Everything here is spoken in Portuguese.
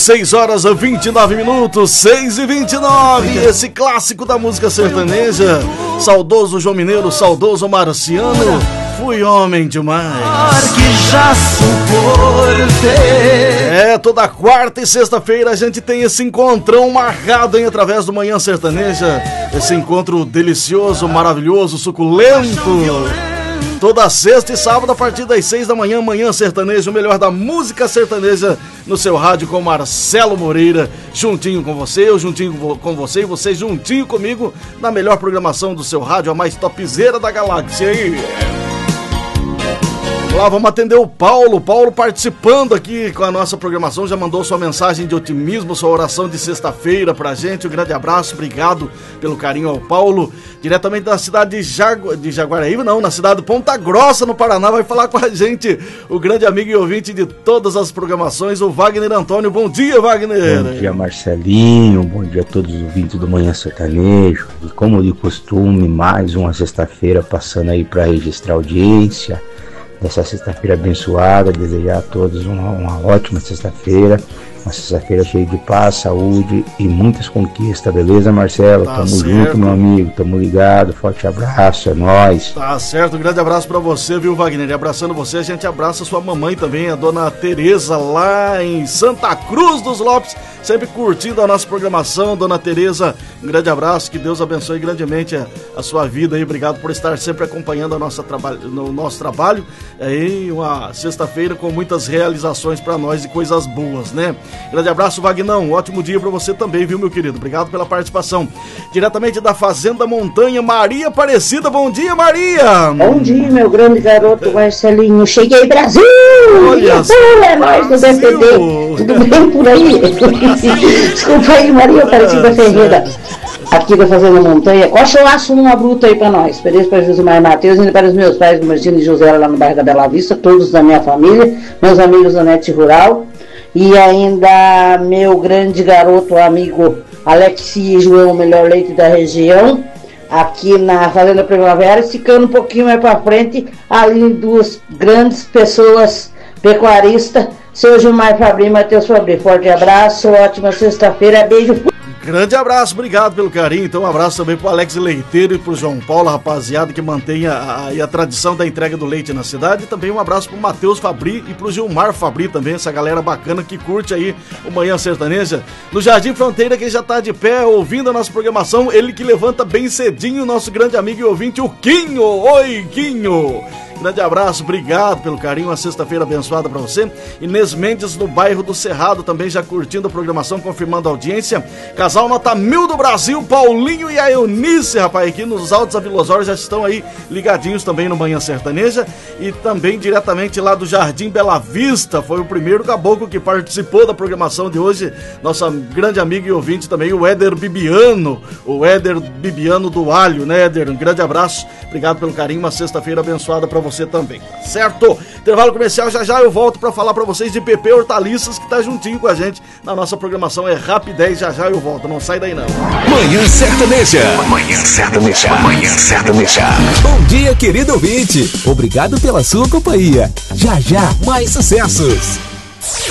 6 horas e 29 minutos, 6h29. Esse clássico da música sertaneja, saudoso João Mineiro, saudoso Marciano, fui homem demais. Que já suportei. Toda quarta e sexta-feira a gente tem esse encontrão marcado através do Manhã Sertaneja. Esse encontro delicioso, maravilhoso, suculento. Toda sexta e sábado a partir das 6 da manhã, Manhã Sertaneja, o melhor da música sertaneja no seu rádio com Marcelo Moreira, juntinho com você, eu juntinho com você e você juntinho comigo na melhor programação do seu rádio, a mais topzera da galáxia aí. Lá, vamos atender o Paulo participando aqui com a nossa programação, já mandou sua mensagem de otimismo, sua oração de sexta-feira pra gente, um grande abraço, obrigado pelo carinho ao Paulo, diretamente da cidade de Jaguaraíva, não, na cidade de Ponta Grossa, no Paraná, vai falar com a gente o grande amigo e ouvinte de todas as programações, o Wagner Antônio. Bom dia, Wagner. Bom dia, Marcelinho, bom dia a todos os ouvintes do Manhã Sertanejo, e como de costume, mais uma sexta-feira passando aí para registrar audiência dessa sexta-feira abençoada, desejar a todos uma ótima sexta-feira, uma sexta-feira cheia de paz, saúde e muitas conquistas, beleza, Marcelo? Tá tamo certo. Junto, meu amigo, tamo ligado, forte abraço, é nóis. Tá certo, um grande abraço pra você, viu, Wagner? E abraçando você, a gente abraça sua mamãe também, a dona Tereza, lá em Santa Cruz dos Lopes, sempre curtindo a nossa programação. Dona Tereza, um grande abraço, que Deus abençoe grandemente a sua vida aí, obrigado por estar sempre acompanhando no nosso trabalho, aí uma sexta-feira com muitas realizações pra nós e coisas boas, né? Grande abraço, Vagnão, um ótimo dia pra você também, viu, meu querido? Obrigado pela participação. Diretamente da Fazenda Montanha, Maria Aparecida, bom dia, Maria! Bom dia, meu grande garoto Marcelinho. Cheguei, Brasil! Olha só, é nóis do DPD. Tudo bem por aí? Desculpa aí, Maria Aparecida Ferreira, aqui da Fazenda Montanha. Coxa o aço numa bruta aí pra nós. Feliz para Josimar e Matheus, e para os meus pais, Martino e José, lá no bairro da Bela Vista, todos da minha família, meus amigos da NET Rural, e ainda meu grande garoto amigo Alexi e João, o melhor leite da região, aqui na Fazenda Primavera, ficando um pouquinho mais pra frente, ali duas grandes pessoas pecuaristas, seu Gilmar Fabri e Matheus Fabri. Forte abraço, ótima sexta-feira, beijo. Grande abraço, obrigado pelo carinho. Então um abraço também pro Alex Leiteiro e pro João Paulo, rapaziada, que mantém a tradição da entrega do leite na cidade. E também um abraço pro Matheus Fabri e pro Gilmar Fabri também, essa galera bacana que curte aí o Manhã Sertaneja. No Jardim Fronteira, quem já tá de pé ouvindo a nossa programação, ele que levanta bem cedinho, nosso grande amigo e ouvinte, o Quinho. Oi, Quinho! Grande abraço, obrigado pelo carinho, uma sexta-feira abençoada pra você. Inês Mendes, no bairro do Cerrado, também já curtindo a programação, confirmando a audiência. Casal nota 1000 do Brasil, Paulinho e a Eunice, rapaz, aqui nos Altos Avilosórios já estão aí ligadinhos também no Manhã Sertaneja. E também diretamente lá do Jardim Bela Vista, foi o primeiro caboclo que participou da programação de hoje, nossa grande amiga e ouvinte também, o Éder Bibiano, do Alho, né, Éder? Um grande abraço, obrigado pelo carinho, uma sexta-feira abençoada pra você também, certo? Intervalo comercial, já eu volto pra falar pra vocês de PP Hortaliças, que tá juntinho com a gente na nossa programação, é Rapidez, já eu volto, não sai daí não. Manhã Sertaneja. Manhã Sertaneja. Manhã Sertaneja. Bom dia, querido ouvinte, obrigado pela sua companhia, já mais sucessos.